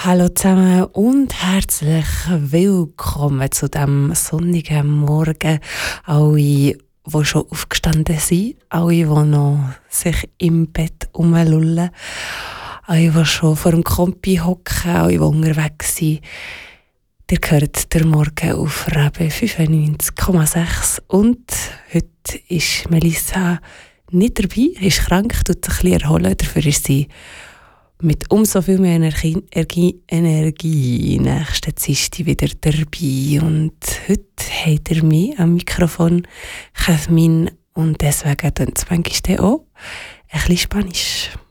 Hallo zusammen und herzlich willkommen zu diesem sonnigen Morgen. Alle, die schon aufgestanden sind, alle, die noch sich im Bett rumlullen, alle, die schon vor dem Kompi hocken, alle, die unterwegs sind. Ihr hört den Morgen auf Rebe 95,6 und heute ist Melissa nicht dabei, ist krank, tut sich ein bisschen erholen, dafür ist sie mit umso viel mehr Energie nächsten Dienstag wieder dabei. Und heute habt ihr mich am Mikrofon, Jasmin, und deswegen tun es manchmal auch ein bisschen Spanisch.